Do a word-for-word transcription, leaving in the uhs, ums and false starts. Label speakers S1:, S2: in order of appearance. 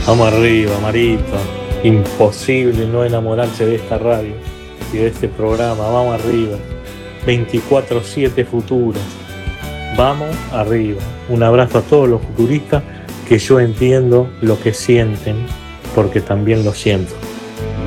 S1: Vamos arriba, Marito. Imposible no enamorarse de esta radio y de este programa. Vamos arriba. veinticuatro siete Futuro. Vamos arriba. Un abrazo a todos los futuristas, que yo entiendo lo que sienten, porque también lo siento.